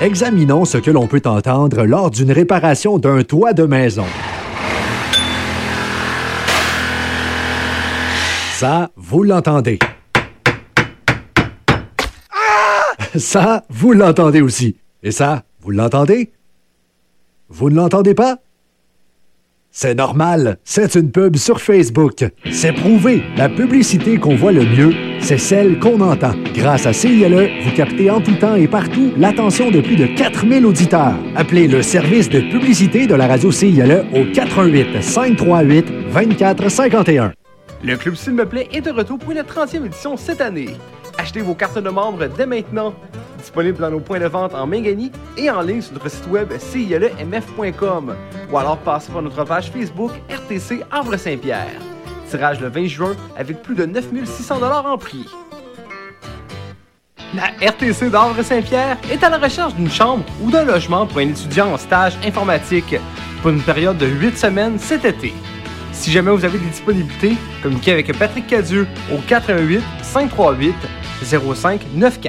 Examinons ce que l'on peut entendre lors d'une réparation d'un toit de maison. Ça, vous l'entendez. Ça, vous l'entendez aussi. Et ça, vous l'entendez? Vous ne l'entendez pas? C'est normal, c'est une pub sur Facebook. C'est prouvé, la publicité qu'on voit le mieux, c'est celle qu'on entend. Grâce à CILE, vous captez en tout temps et partout l'attention de plus de 4000 auditeurs. Appelez le service de publicité de la radio CILE au 418-538-2451. Le Club S'il me plaît est de retour pour une 30e édition cette année. Achetez vos cartes de membres dès maintenant. Disponible dans nos points de vente en Mingani et en ligne sur notre site web cilemf.com ou alors passez par notre page Facebook RTC Havre-Saint-Pierre. Tirage le 20 juin avec plus de 9 600 $ en prix. La RTC d'Havre-Saint-Pierre est à la recherche d'une chambre ou d'un logement pour un étudiant en stage informatique pour une période de 8 semaines cet été. Si jamais vous avez des disponibilités, communiquez avec Patrick Cadieux au 418-538-0594.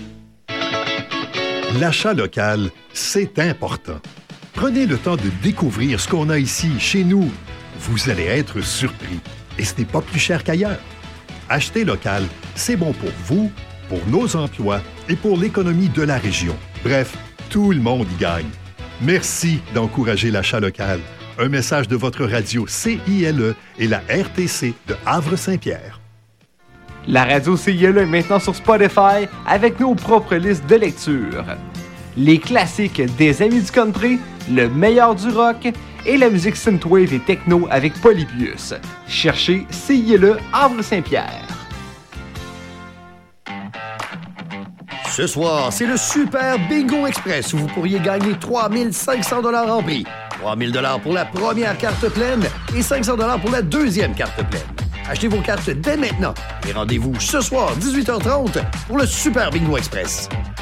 L'achat local, c'est important. Prenez le temps de découvrir ce qu'on a ici, chez nous. Vous allez être surpris. Et ce n'est pas plus cher qu'ailleurs. Acheter local, c'est bon pour vous, pour nos emplois et pour l'économie de la région. Bref, tout le monde y gagne. Merci d'encourager l'achat local. Un message de votre radio CILE et la RTC de Havre-Saint-Pierre. La radio CILE est maintenant sur Spotify avec nos propres listes de lecture. Les classiques des Amis du Country, le meilleur du rock et la musique synthwave et techno avec Polybius. Cherchez CILE Havre-Saint-Pierre. Ce soir, c'est le Super Bingo Express où vous pourriez gagner 3 500 $ en prix. 3 000 $ pour la première carte pleine et 500 $ pour la deuxième carte pleine. Achetez vos cartes dès maintenant et rendez-vous ce soir, 18h30, pour le Super Bingo Express.